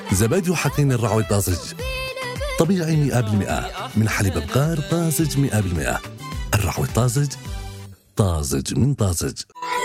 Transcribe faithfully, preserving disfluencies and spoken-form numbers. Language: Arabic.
زبادي وحقين الرعوي طازج طبيعي مئة بالمئة من حليب بقار طازج مئة بالمئة. الرعوي طازج، طازج من طازج.